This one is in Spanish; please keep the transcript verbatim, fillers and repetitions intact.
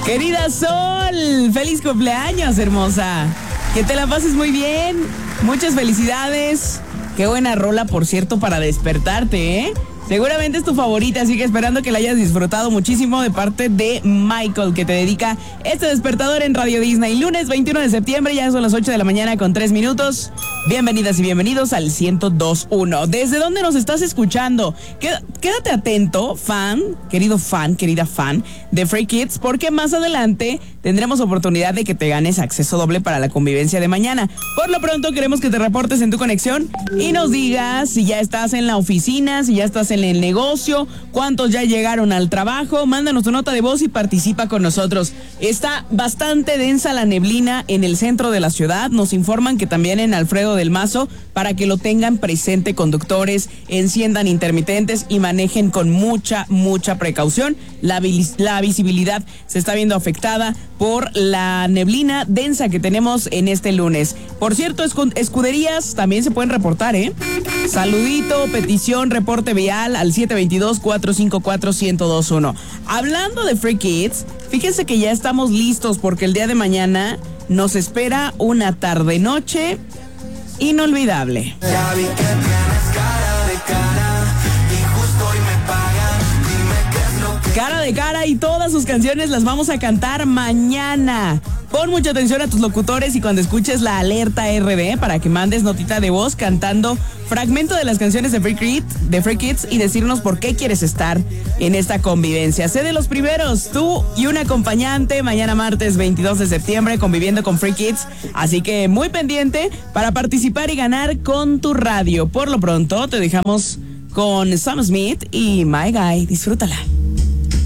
Querida Sol, feliz cumpleaños, hermosa. Que te la pases muy bien. Muchas felicidades. Qué buena rola, por cierto, para despertarte, ¿eh? Seguramente es tu favorita, así que esperando que la hayas disfrutado muchísimo de parte de Michael, que te dedica este despertador en Radio Disney. Lunes veintiuno de septiembre, ya son las ocho de la mañana con tres minutos. Bienvenidas y bienvenidos al ciento dos punto uno. ¿Desde dónde nos estás escuchando? Quédate atento, fan, querido fan, querida fan de Free Kids, porque más adelante tendremos oportunidad de que te ganes acceso doble para la convivencia de mañana. Por lo pronto queremos que te reportes en tu conexión y nos digas si ya estás en la oficina, si ya estás en el negocio, cuántos ya llegaron al trabajo. Mándanos tu nota de voz y participa con nosotros. Está bastante densa la neblina en el centro de la ciudad. Nos informan que también en Alfredo del Mazo, para que lo tengan presente conductores, enciendan intermitentes y manejen con mucha, mucha precaución. La, la visibilidad se está viendo afectada por la neblina densa que tenemos en este lunes. Por cierto, escuderías también se pueden reportar, ¿eh? Saludito, petición, reporte vial al siete dos dos, cuatro cinco cuatro, uno cero dos uno. Hablando de Free Kids, fíjense que ya estamos listos porque el día de mañana nos espera una tarde-noche inolvidable. Ya vi que tienes cara de cara y justo hoy me pagan. Dime qué es lo que... Cara de cara, y todas sus canciones las vamos a cantar mañana. Pon mucha atención a tus locutores y cuando escuches la alerta R D para que mandes notita de voz cantando fragmento de las canciones de Free Kids, de Free Kids y decirnos por qué quieres estar en esta convivencia. Sé de los primeros, tú y un acompañante, mañana martes veintidós de septiembre conviviendo con Free Kids. Así que muy pendiente para participar y ganar con tu radio. Por lo pronto te dejamos con Sam Smith y My Guy. Disfrútala.